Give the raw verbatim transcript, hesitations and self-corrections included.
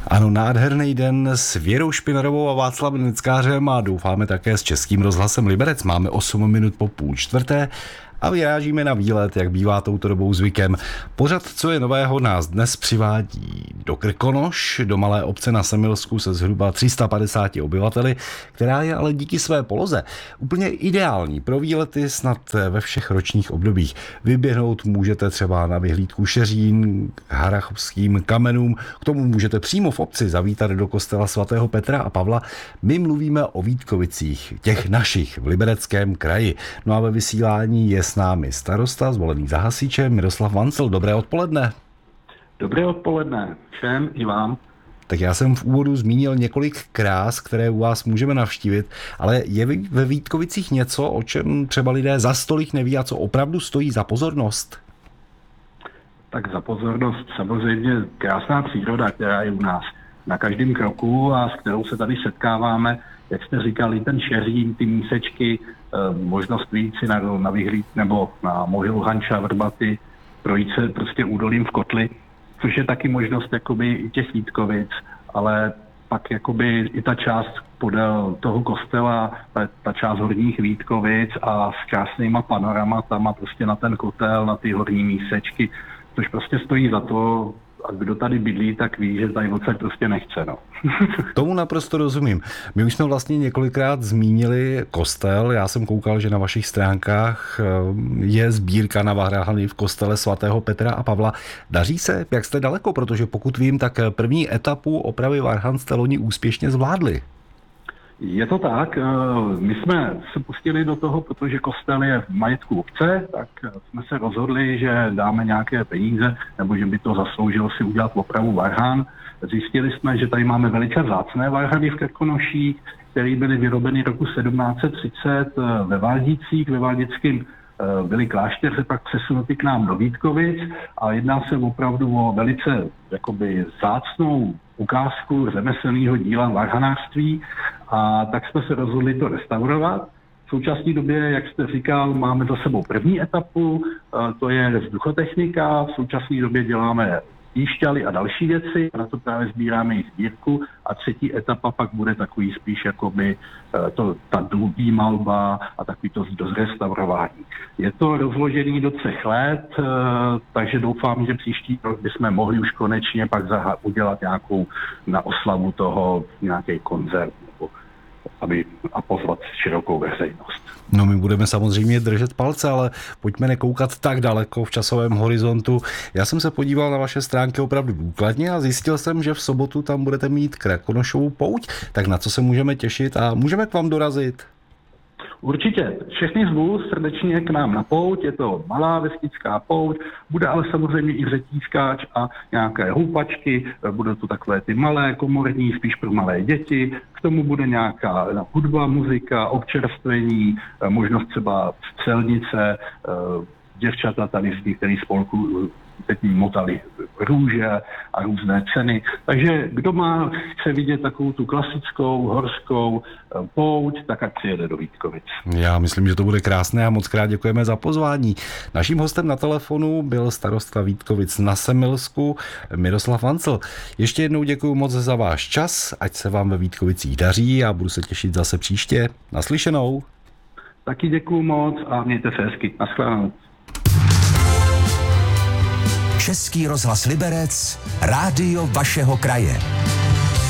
Ano, nádherný den s Věrou Špinarovou a Václavem Neckářem a doufáme také s Českým rozhlasem Liberec. Máme osm minut po půl čtvrté a vyrážíme na výlet, jak bývá touto dobou zvykem. Pořad, co je nového, nás dnes přivádí do Krkonoš, do malé obce na Semilsku se zhruba tři sta padesáti obyvateli, která je ale díky své poloze úplně ideální pro výlety snad ve všech ročních obdobích. Vyběhnout můžete třeba na vyhlídku Šeřín, k Harrachovským kamenům, k tomu můžete přímo v obci zavítat do kostela svatého Petra a Pavla. My mluvíme o Vítkovicích, těch našich v Libereckém kraji. No a ve vysílání je s námi starosta zvolený za hasiče Miroslav Vancl. Dobré odpoledne. Dobré odpoledne všem i vám. Tak já jsem v úvodu zmínil několik krás, které u vás můžeme navštívit, ale je ve Vítkovicích něco, o čem třeba lidé za stolik neví a co opravdu stojí za pozornost? Tak za pozornost samozřejmě krásná příroda, která je u nás na každém kroku a s kterou se tady setkáváme. Jak jste říkali, ten Šeřín, ty mísečky, možnost vyjít si na, na vyhlíd nebo na mohylu Hanča Vrbaty, projít se prostě údolím v Kotli, což je taky možnost jakoby i těch Vítkovic, ale pak jakoby i ta část podél toho kostela, ta, ta část horních Vítkovic a s krásnýma panoramatama prostě na ten kotel, na ty horní mísečky, což prostě stojí za to. A kdo tady bydlí, tak ví, že tady odsaď prostě nechce. No. Tomu naprosto rozumím. My už jsme vlastně několikrát zmínili kostel. Já jsem koukal, že na vašich stránkách je sbírka na varhany v kostele svatého Petra a Pavla. Daří se? Jak jste daleko? Protože pokud vím, tak první etapu opravy varhan jste loni úspěšně zvládli. Je to tak. My jsme se pustili do toho, protože kostel je v majetku obce, tak jsme se rozhodli, že dáme nějaké peníze, nebo že by to zasloužilo si udělat opravu varhan. Zjistili jsme, že tady máme velice vzácné varhany v Krkonoších, které byly vyrobeny roku sedmnáct set třicet ve Valdicích, ve Valdickém byli klášter, se pak přesunutý k nám do Vítkovic a jedná se opravdu o velice jakoby vzácnou ukázku řemeslného díla varhanářství a tak jsme se rozhodli to restaurovat. V současné době, jak jste říkal, máme za sebou první etapu, to je vzduchotechnika, v současné době děláme píšťaly a další věci, na to právě sbíráme i sbírku a třetí etapa pak bude takový spíš jakoby to, ta důlní malba a takový to dozrestaurování. Je to rozložený do třech let, takže doufám, že příští rok bychom mohli už konečně pak zaha- udělat nějakou na oslavu toho nějaký koncert nebo aby a pozvat širokou veřejnost. No my budeme samozřejmě držet palce, ale pojďme nekoukat tak daleko v časovém horizontu. Já jsem se podíval na vaše stránky opravdu důkladně a zjistil jsem, že v sobotu tam budete mít Krkonošovu pouť. Tak na co se můžeme těšit a můžeme k vám dorazit? Určitě. Všechny zvu srdečně k nám na pouť. Je to malá vesnická pouť, bude ale samozřejmě i řetízkáč a nějaké houpačky, budou to takové ty malé komorní, spíš pro malé děti. K tomu bude nějaká hudba, muzika, občerstvení, možnost třeba střelnice, děvčata tady z některých spolků teď motali růže a různé ceny. Takže kdo má, chce vidět takovou tu klasickou horskou pouť, tak ať přijede do Vítkovic. Já myslím, že to bude krásné a moc krát děkujeme za pozvání. Naším hostem na telefonu byl starosta Vítkovic na Semilsku Miroslav Vancl. Ještě jednou děkuji moc za váš čas, ať se vám ve Vítkovicích daří a budu se těšit zase příště. Naslyšenou. Taky děkuji moc a mějte se hezky. Naschledanou. Český rozhlas Liberec, rádio vašeho kraje.